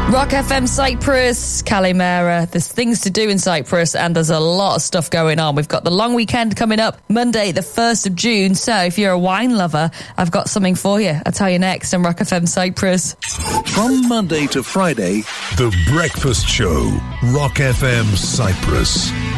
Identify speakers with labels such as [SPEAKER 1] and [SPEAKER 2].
[SPEAKER 1] Rock FM Cyprus, Kalimera. There's things to do in Cyprus and there's a lot of stuff going on. We've got the long weekend coming up Monday, the 1st of June. So if you're a wine lover, I've got something for you. I'll tell you next on Rock FM Cyprus.
[SPEAKER 2] From Monday to Friday, The Breakfast Show, Rock FM Cyprus.